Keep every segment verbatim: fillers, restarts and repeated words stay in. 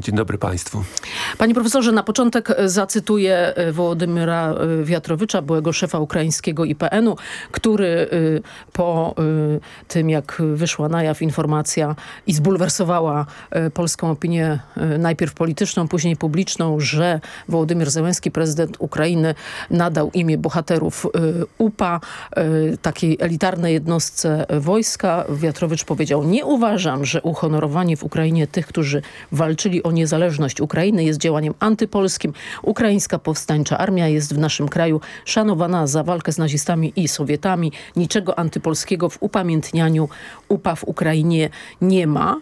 Dzień dobry Państwu. Panie profesorze, na początek zacytuję Wołodymyra Wiatrowicza, byłego szefa ukraińskiego I P N-u, który po tym, jak wyszła na jaw informacja i zbulwersowała polską opinię, najpierw polityczną, później publiczną, że Wołodymyr Zełenski, prezydent Ukrainy, nadał imię bohaterów U P A, takiej elitarnej jednostce wojska. Wiatrowicz powiedział: nie uważam, że uhonorowanie w Ukrainie tych, którzy walczyli o niezależność Ukrainy, jest działaniem antypolskim. Ukraińska powstańcza armia jest w naszym kraju szanowana za walkę z nazistami i Sowietami. Niczego antypolskiego w upamiętnianiu U P A w Ukrainie nie ma.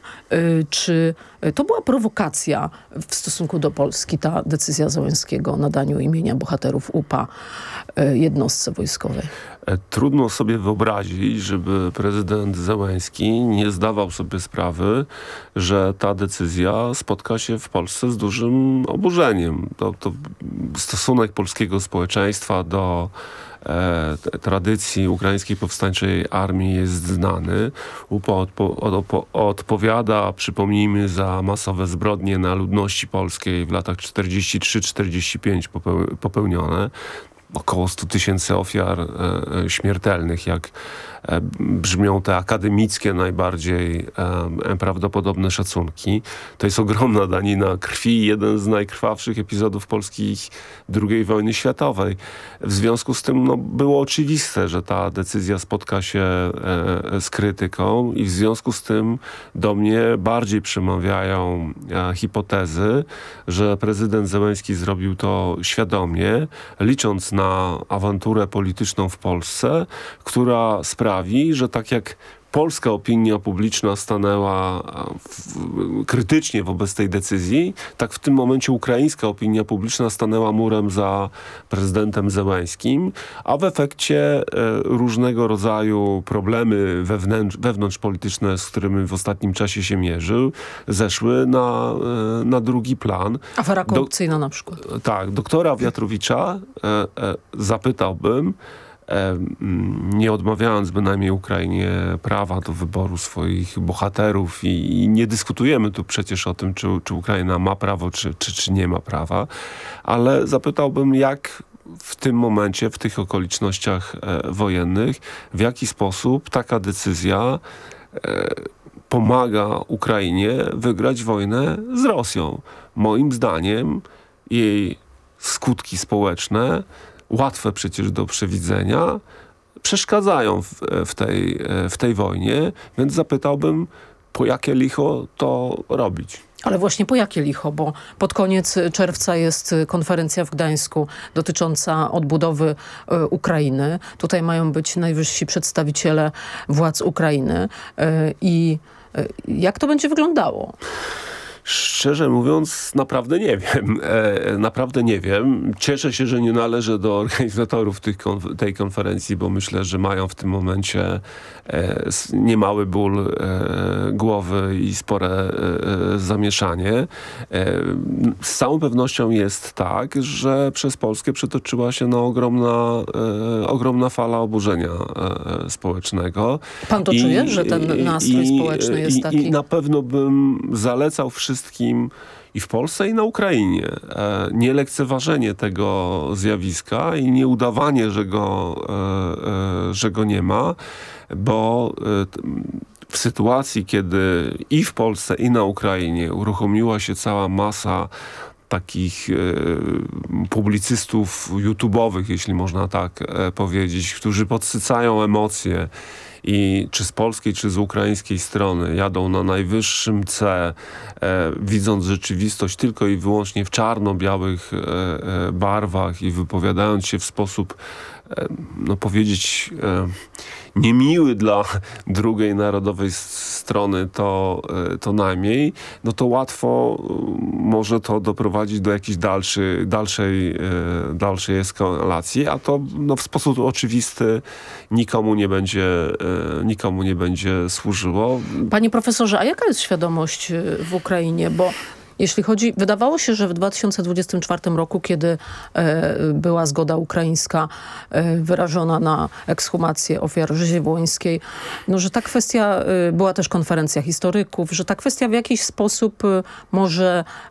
Czy to była prowokacja w stosunku do Polski, ta decyzja Zełenskiego o nadaniu imienia bohaterów U P A jednostce wojskowej? Trudno sobie wyobrazić, żeby prezydent Zełenski nie zdawał sobie sprawy, że ta decyzja spotka się w Polsce z dużym oburzeniem. To, to stosunek polskiego społeczeństwa do e, tradycji ukraińskiej powstańczej armii jest znany. U P A odpo, odpo, odpowiada, przypomnijmy, za masowe zbrodnie na ludności polskiej w latach czterdziestym trzecim czterdziestym piątym popełnione. Około stu tysięcy ofiar e, śmiertelnych, jak e, brzmią te akademickie, najbardziej e, prawdopodobne szacunki. To jest ogromna danina krwi, jeden z najkrwawszych epizodów polskiej drugiej wojny światowej. W związku z tym no, było oczywiste, że ta decyzja spotka się e, z krytyką i w związku z tym do mnie bardziej przemawiają e, hipotezy, że prezydent Zełenski zrobił to świadomie, licząc na na awanturę polityczną w Polsce, która sprawi, że tak jak polska opinia publiczna stanęła w, krytycznie wobec tej decyzji, tak w tym momencie ukraińska opinia publiczna stanęła murem za prezydentem Zełenskim, a w efekcie e, różnego rodzaju problemy wewnętrz, wewnątrzpolityczne, z którymi w ostatnim czasie się mierzył, zeszły na, e, na drugi plan. Afera korupcyjna Do, na przykład. Tak, doktora Wiatrowicza e, e, zapytałbym, nie odmawiając bynajmniej Ukrainie prawa do wyboru swoich bohaterów i, i nie dyskutujemy tu przecież o tym, czy, czy Ukraina ma prawo, czy, czy, czy nie ma prawa, ale zapytałbym, jak w tym momencie, w tych okolicznościach e, wojennych, w jaki sposób taka decyzja e, pomaga Ukrainie wygrać wojnę z Rosją. Moim zdaniem jej skutki społeczne, łatwe przecież do przewidzenia, przeszkadzają w, w, tej, w tej wojnie, więc zapytałbym, po jakie licho to robić. Ale właśnie po jakie licho, bo pod koniec czerwca jest konferencja w Gdańsku dotycząca odbudowy y, Ukrainy. Tutaj mają być najwyżsi przedstawiciele władz Ukrainy. Y, I y, jak to będzie wyglądało? Szczerze mówiąc, naprawdę nie wiem. E, naprawdę nie wiem. Cieszę się, że nie należę do organizatorów tych konf- tej konferencji, bo myślę, że mają w tym momencie e, niemały ból e, głowy i spore e, zamieszanie. E, z całą pewnością jest tak, że przez Polskę przetoczyła się no, ogromna, e, ogromna fala oburzenia e, społecznego. Pan to I, czuje, że ten nastrój i, społeczny jest i, taki? I na pewno bym zalecał wszystkim wszystkim i w Polsce, i na Ukrainie. E, nie lekceważenie tego zjawiska i nie udawanie, że go, e, e, że go nie ma, bo e, w sytuacji, kiedy i w Polsce, i na Ukrainie uruchomiła się cała masa takich e, publicystów YouTube'owych, jeśli można tak e, powiedzieć, którzy podsycają emocje i czy z polskiej, czy z ukraińskiej strony jadą na najwyższym C, e, widząc rzeczywistość tylko i wyłącznie w czarno-białych e, e, barwach i wypowiadając się w sposób, e, no powiedzieć, e, niemiły dla drugiej narodowej strony, to, e, to najmniej, no to łatwo e, może to doprowadzić do jakiejś dalszy, dalszej, e, dalszej eskalacji, a to no, w sposób oczywisty nikomu nie będzie e, nikomu nie będzie służyło. Panie profesorze, a jaka jest świadomość w Ukrainie? Bo jeśli chodzi, wydawało się, że w dwa tysiące dwudziestym czwartym roku, kiedy e, była zgoda ukraińska e, wyrażona na ekshumację ofiar rzezi wołyńskiej, no, że ta kwestia, e, była też konferencja historyków, że ta kwestia w jakiś sposób e, może